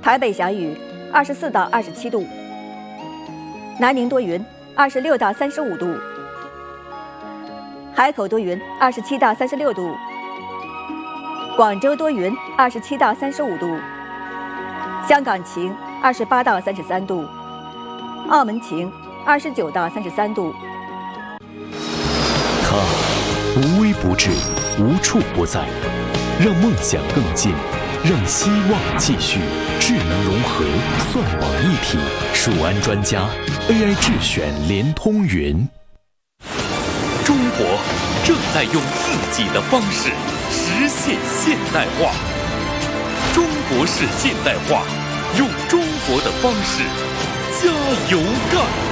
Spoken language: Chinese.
台北霞雨，24到27度；南宁多云，26到35度；海口多云，27到36度；广州多云，27到35度；香港晴，28到33度；澳门晴，29到33度。 他无微不至，无处不在，让梦想更近，让希望继续。智能融合，算网一体，数安专家 AI 智选联通云。 中国正在用自己的方式实现现代化。中国式现代化，用中国的方式加油干！